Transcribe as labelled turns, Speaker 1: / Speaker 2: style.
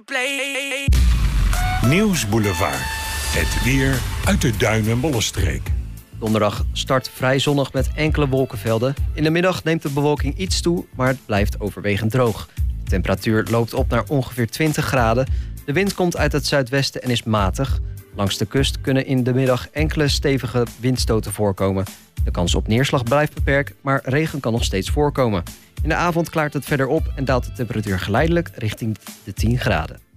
Speaker 1: Nieuwsboulevard. Het weer uit de Duin- en Bollenstreek.
Speaker 2: Donderdag start vrij zonnig met enkele wolkenvelden. In de middag neemt de bewolking iets toe, maar het blijft overwegend droog. De temperatuur loopt op naar ongeveer 20 graden. De wind komt uit het zuidwesten en is matig. Langs de kust kunnen in de middag enkele stevige windstoten voorkomen. De kans op neerslag blijft beperkt, maar regen kan nog steeds voorkomen. In de avond klaart het verder op en daalt de temperatuur geleidelijk richting de 10 graden.